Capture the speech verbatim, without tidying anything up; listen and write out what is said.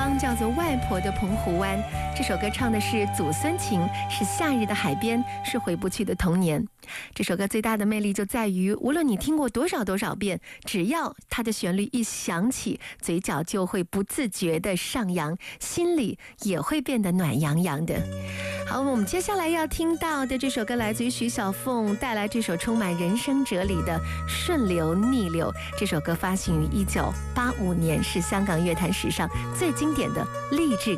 方叫做外婆的澎湖湾。这首歌唱的是祖孙情，是夏日的海边，是回不去的童年。这首歌最大的魅力就在于，无论你听过多少多少遍，只要它的旋律一响起，嘴角就会不自觉地上扬，心里也会变得暖洋洋的。好，我们接下来要听到的这首歌来自于徐小凤带来这首充满人生哲理的《顺流逆流》。这首歌发行于一九八五年，是香港乐坛史上最经典的励志